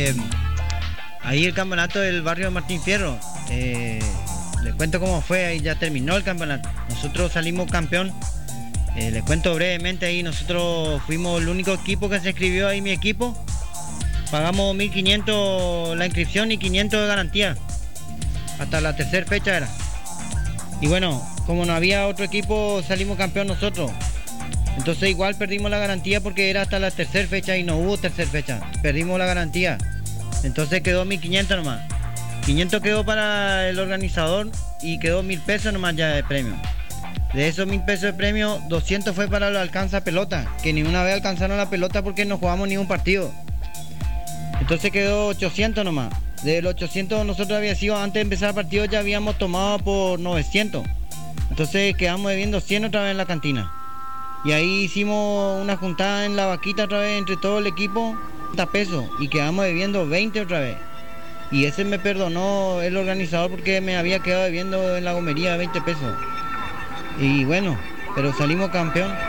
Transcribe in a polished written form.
Ahí el campeonato del barrio Martín Fierro. Les cuento cómo fue, ahí ya terminó el campeonato. Nosotros salimos campeón. Les cuento brevemente ahí, nosotros fuimos el único equipo que se inscribió ahí, mi equipo. Pagamos 1.500 la inscripción y 500 de garantía. Hasta la tercera fecha era. Y bueno, como no había otro equipo, salimos campeón nosotros. Entonces igual perdimos la garantía porque era hasta la tercera fecha y no hubo tercera fecha. Perdimos la garantía. Entonces quedó 1.500 nomás. 500 quedó para el organizador y quedó 1.000 pesos nomás ya de premio. De esos 1.000 pesos de premio, 200 fue para los alcanza pelota, que ni una vez alcanzaron la pelota porque no jugamos ni un partido. Entonces quedó 800 nomás. De los 800 nosotros había sido, antes de empezar el partido ya habíamos tomado por 900. Entonces quedamos debiendo 100 otra vez en la cantina. Y ahí hicimos una juntada en la vaquita otra vez entre todo el equipo, 30 pesos, y quedamos debiendo 20 otra vez. Y ese me perdonó el organizador porque me había quedado debiendo en la gomería 20 pesos. Y bueno, pero salimos campeón.